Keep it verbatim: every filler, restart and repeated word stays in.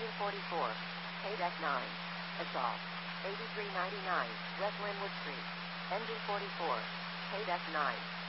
Engine forty-four. K-Deck nine. Assault. eighty-three ninety-nine, West Linwood Street. Engine forty-four. K-Deck nine.